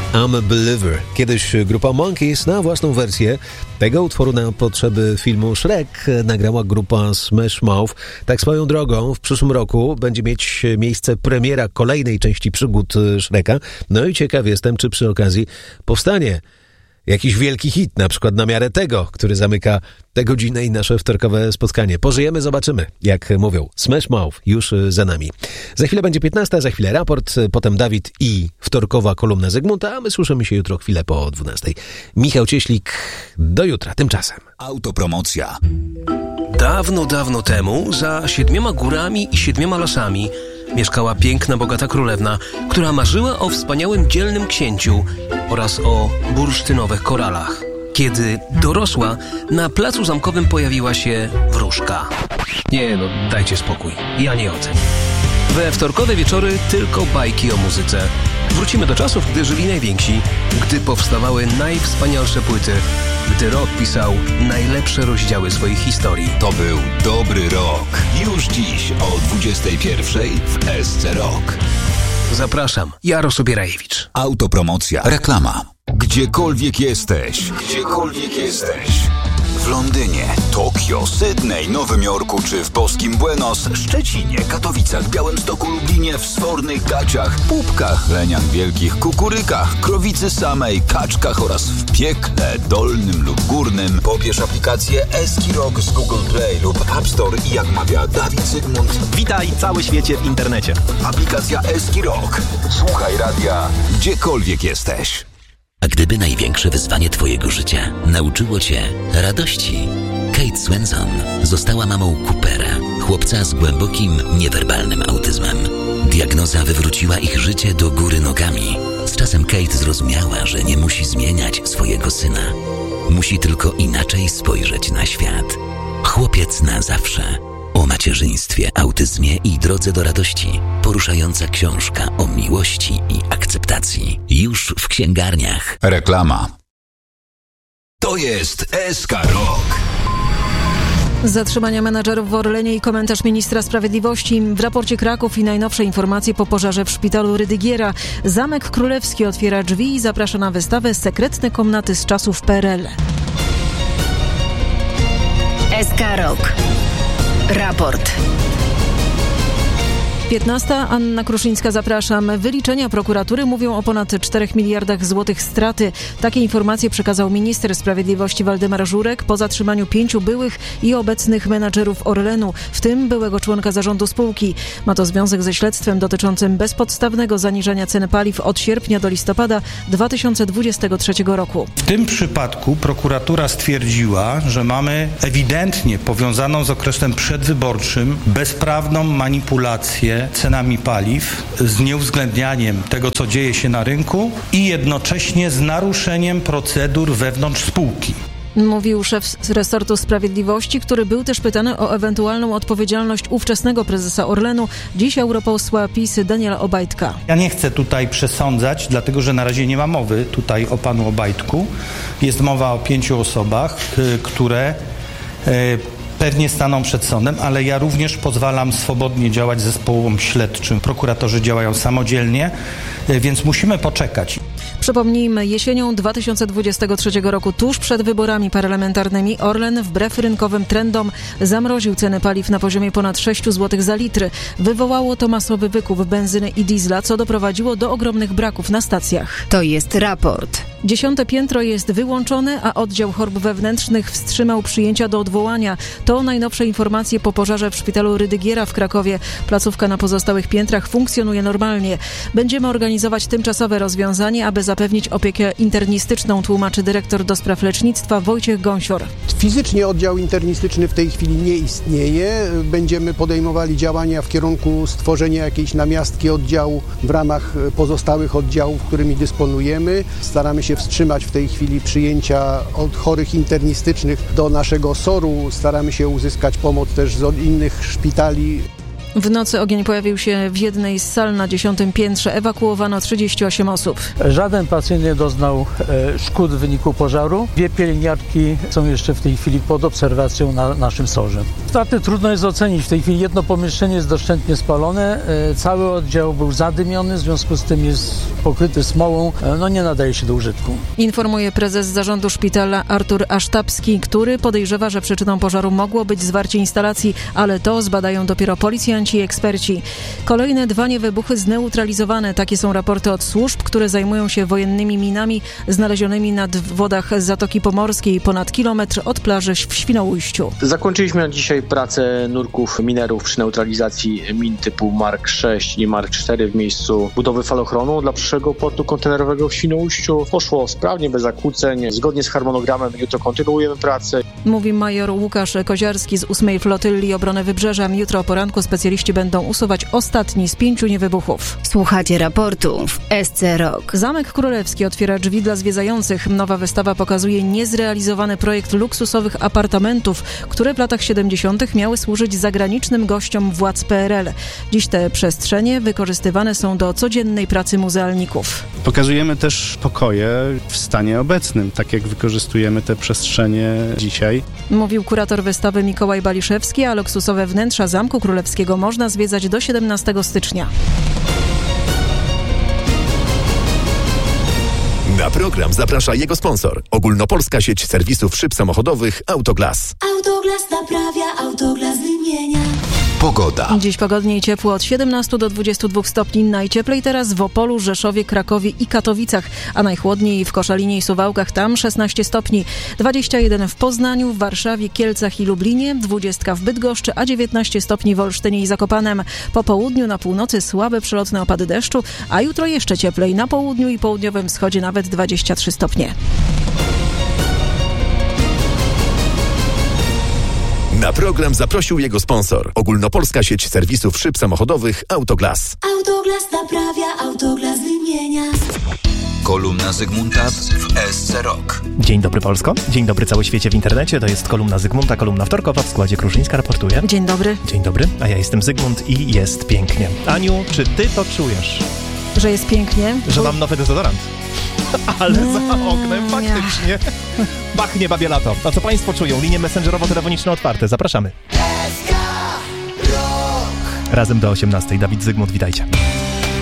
I'm a Believer. Kiedyś grupa Monkeys na własną wersję tego utworu na potrzeby filmu Shrek nagrała grupa Smash Mouth. Tak swoją drogą w przyszłym roku będzie mieć miejsce premiera kolejnej części przygód Shreka. No i ciekaw jestem, czy przy okazji powstanie jakiś wielki hit, na przykład na miarę tego, który zamyka tę godzinę i nasze wtorkowe spotkanie. Pożyjemy, zobaczymy, jak mówią. Smash Mouth już za nami. Za chwilę będzie 15, za chwilę raport, potem Dawid i wtorkowa kolumna Zygmunta, a my słyszymy się jutro chwilę po 12. Michał Cieślik, do jutra. Tymczasem autopromocja. Dawno, dawno temu, za 7 górami i 7 lasami mieszkała piękna, bogata królewna, która marzyła o wspaniałym, dzielnym księciu oraz o bursztynowych koralach. Kiedy dorosła, na placu zamkowym pojawiła się wróżka. Nie no, dajcie spokój, ja nie o tym. We wtorkowe wieczory tylko bajki o muzyce. Wrócimy do czasów, gdy żyli najwięksi, gdy powstawały najwspanialsze płyty, gdy rock pisał najlepsze rozdziały swoich historii. To był dobry rok. Już dziś o 21:00 w SC Rock. Zapraszam, Jaros Obierajewicz. Autopromocja. Reklama. Gdziekolwiek jesteś. W Londynie, Tokio, Sydney, Nowym Jorku czy w boskim Buenos, Szczecinie, Katowicach, Białymstoku, Lublinie, w Sfornych Gaciach, Pupkach, Leniach Wielkich, Kukurykach, Krowicy Samej, Kaczkach oraz w Piekle, Dolnym lub Górnym. Pobierz aplikację SK Rock z Google Play lub App Store i jak mawia Dawid Zygmunt, witaj cały świecie w internecie. Aplikacja SK Rock. Słuchaj radia, gdziekolwiek jesteś. A gdyby największe wyzwanie twojego życia nauczyło cię radości? Kate Swenson została mamą Coopera, chłopca z głębokim, niewerbalnym autyzmem. Diagnoza wywróciła ich życie do góry nogami. Z czasem Kate zrozumiała, że nie musi zmieniać swojego syna. Musi tylko inaczej spojrzeć na świat. Chłopiec na zawsze. O macierzyństwie, autyzmie i drodze do radości. Poruszająca książka o miłości i akceptacji. Już w księgarniach. Reklama. To jest SK Rock. Zatrzymania menadżerów w Orlenie i komentarz ministra sprawiedliwości. W raporcie Kraków i najnowsze informacje po pożarze w szpitalu Rydygiera. Zamek Królewski otwiera drzwi i zaprasza na wystawę sekretne komnaty z czasów PRL. SK Rock. Raport. 15. Anna Kruszyńska, zapraszam. Wyliczenia prokuratury mówią o ponad 4 miliardach złotych straty. Takie informacje przekazał minister sprawiedliwości Waldemar Żurek po zatrzymaniu 5 byłych i obecnych menadżerów Orlenu, w tym byłego członka zarządu spółki. Ma to związek ze śledztwem dotyczącym bezpodstawnego zaniżania ceny paliw od sierpnia do listopada 2023 roku. W tym przypadku prokuratura stwierdziła, że mamy ewidentnie powiązaną z okresem przedwyborczym bezprawną manipulację cenami paliw, z nieuwzględnianiem tego, co dzieje się na rynku i jednocześnie z naruszeniem procedur wewnątrz spółki. Mówił szef resortu sprawiedliwości, który był też pytany o ewentualną odpowiedzialność ówczesnego prezesa Orlenu, dziś europosła PiS Daniela Obajtka. Ja nie chcę tutaj przesądzać, dlatego że na razie nie ma mowy tutaj o panu Obajtku. Jest mowa o 5 osobach, które pewnie staną przed sądem, ale ja również pozwalam swobodnie działać zespołom śledczym. Prokuratorzy działają samodzielnie, więc musimy poczekać. Przypomnijmy, jesienią 2023 roku, tuż przed wyborami parlamentarnymi, Orlen wbrew rynkowym trendom zamroził ceny paliw na poziomie ponad 6 zł za litr. Wywołało to masowy wykup benzyny i diesla, co doprowadziło do ogromnych braków na stacjach. To jest raport. 10. piętro jest wyłączone, a oddział chorób wewnętrznych wstrzymał przyjęcia do odwołania. To najnowsze informacje po pożarze w szpitalu Rydygiera w Krakowie. Placówka na pozostałych piętrach funkcjonuje normalnie. Będziemy organizować tymczasowe rozwiązanie, aby zapewnić opiekę internistyczną, tłumaczy dyrektor do spraw lecznictwa Wojciech Gąsior. Fizycznie oddział internistyczny w tej chwili nie istnieje. Będziemy podejmowali działania w kierunku stworzenia jakiejś namiastki oddziału w ramach pozostałych oddziałów, którymi dysponujemy. Staramy się wstrzymać w tej chwili przyjęcia od chorych internistycznych do naszego SOR-u. Staramy się uzyskać pomoc też z innych szpitali. W nocy ogień pojawił się w jednej z sal na 10. piętrze. Ewakuowano 38 osób. Żaden pacjent nie doznał szkód w wyniku pożaru. 2 pielęgniarki są jeszcze w tej chwili pod obserwacją na naszym SOR-ze. Straty trudno jest ocenić. W tej chwili jedno pomieszczenie jest doszczętnie spalone. Cały oddział był zadymiony, w związku z tym jest pokryty smołą. Nie nadaje się do użytku. Informuje prezes zarządu szpitala Artur Asztabski, który podejrzewa, że przyczyną pożaru mogło być zwarcie instalacji, ale to zbadają dopiero policjanci i eksperci. Kolejne 2 niewybuchy zneutralizowane. Takie są raporty od służb, które zajmują się wojennymi minami znalezionymi nad wodach Zatoki Pomorskiej, ponad kilometr od plaży w Świnoujściu. Zakończyliśmy dzisiaj pracę nurków minerów przy neutralizacji min typu Mark 6 i Mark 4 w miejscu budowy falochronu dla przyszłego portu kontenerowego w Świnoujściu. Poszło sprawnie, bez zakłóceń. Zgodnie z harmonogramem jutro kontynuujemy pracę. Mówi major Łukasz Koziarski z 8. Flotylli Obrony Wybrzeża. Jutro o poranku specjaliści będą usuwać ostatni z 5 niewybuchów. Słuchacie raportu w SC Rock. Zamek Królewski otwiera drzwi dla zwiedzających. Nowa wystawa pokazuje niezrealizowany projekt luksusowych apartamentów, które w latach 70. miały służyć zagranicznym gościom władz PRL. Dziś te przestrzenie wykorzystywane są do codziennej pracy muzealników. Pokazujemy też pokoje w stanie obecnym, tak jak wykorzystujemy te przestrzenie dzisiaj. Mówił kurator wystawy Mikołaj Baliszewski, a luksusowe wnętrza Zamku Królewskiego można zwiedzać do 17 stycznia. Na program zaprasza jego sponsor. Ogólnopolska sieć serwisów szyb samochodowych Autoglas. Autoglas naprawia, Autoglas wymienia. Pogoda. Dziś pogodnie i ciepło od 17 do 22 stopni. Najcieplej teraz w Opolu, Rzeszowie, Krakowie i Katowicach, a najchłodniej w Koszalinie i Suwałkach, tam 16 stopni. 21 w Poznaniu, w Warszawie, Kielcach i Lublinie, 20 w Bydgoszczy, a 19 stopni w Olsztynie i Zakopanem. Po południu na północy słabe przelotne opady deszczu, a jutro jeszcze cieplej. Na południu i południowym wschodzie nawet 23 stopnie. Na program zaprosił jego sponsor. Ogólnopolska sieć serwisów szyb samochodowych Autoglas. Autoglas naprawia, Autoglas wymienia. Kolumna Zygmunta w SC Rock. Dzień dobry Polsko, dzień dobry cały świecie w internecie. To jest kolumna Zygmunta, kolumna wtorkowa w składzie Kruszyńska raportuje. Dzień dobry. Dzień dobry, a ja jestem Zygmunt i jest pięknie. Aniu, czy ty to czujesz? Że jest pięknie? Że mam nowy dezodorant. Ale za oknem faktycznie pachnie babie lato. A co państwo czują? Linie messengerowo-telefoniczne otwarte. Zapraszamy. Razem do 18. Dawid, Zygmunt, witajcie.